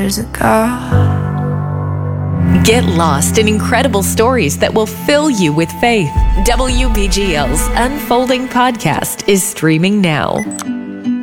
there's a God. Get lost in incredible stories that will fill you with faith. WBGL's Unfolding Podcast is streaming now.